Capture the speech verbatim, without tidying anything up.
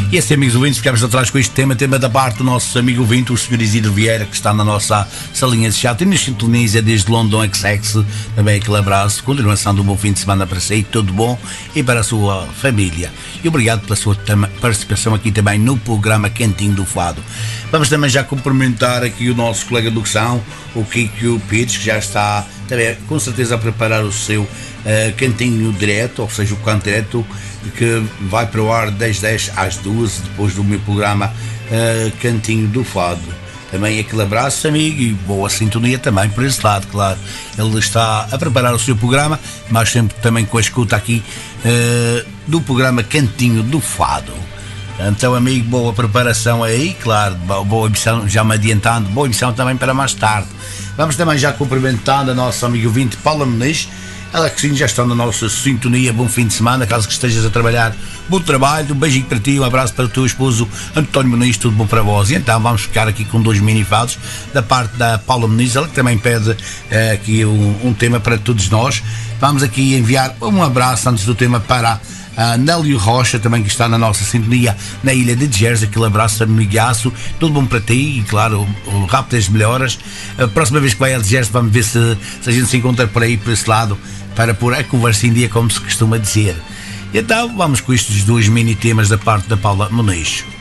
E assim, amigos ouvintes, ficamos atrás com este tema, tema da parte do nosso amigo ouvinte, o senhor Isidro Vieira, que está na nossa salinha de chat e nos sintoniza desde London X X. Também aquele abraço, continuação de um bom fim de semana para si, tudo bom e para a sua família. E obrigado pela sua participação aqui também no programa Cantinho do Fado. Vamos também já cumprimentar aqui o nosso colega do Guição, o Kiko Pires, que já está também com certeza a preparar o seu uh, cantinho direto, ou seja, o canto direto, que vai para o ar das dez às duas, depois do meu programa uh, Cantinho do Fado. Também aquele abraço, amigo, e boa sintonia também por esse lado, claro. Ele está a preparar o seu programa, mas sempre também com a escuta aqui uh, do programa Cantinho do Fado. Então, amigo, boa preparação aí, claro, boa emissão, já me adiantando, boa emissão também para mais tarde. Vamos também já cumprimentando a nossa amiga ouvinte Paula Muniz, ela que sim, já está na nossa sintonia. Bom fim de semana, caso que estejas a trabalhar, bom trabalho, um beijinho para ti, um abraço para o teu esposo António Muniz, tudo bom para vós. E então vamos ficar aqui com dois mini-fados da parte da Paula Muniz, ela que também pede eh, aqui um, um tema para todos nós. Vamos aqui enviar um abraço antes do tema para a Nélio Rocha, também que está na nossa sintonia na ilha de Jersey. Aquele abraço, amigaço, tudo bom para ti e claro, o rápido das melhoras. A próxima vez que vai a Jersey vamos ver se, se a gente se encontra por aí, por esse lado, para pôr a conversa em dia, como se costuma dizer. Então vamos com estes dois mini temas da parte da Paula Muniz.